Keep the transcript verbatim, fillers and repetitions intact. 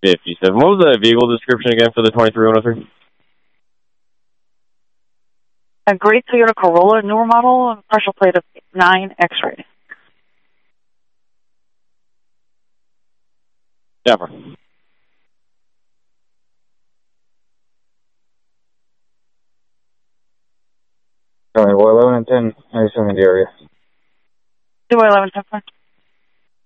fifty-seven. What was the vehicle description again for the twenty-three one oh three? A great Toyota Corolla, newer model, partial plate of nine X-ray. Yeah, bro. Alright, well, eleven and ten, I assume in the area. two eleven, ten.